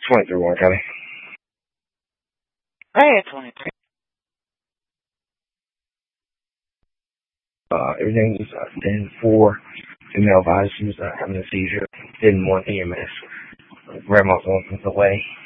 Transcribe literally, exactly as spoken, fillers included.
twenty-three Warren County. Hey, twenty-three. Uh, everything was uh, ten four. Female advised she was uh, having a seizure. Didn't want E M S. Grandma's on the way.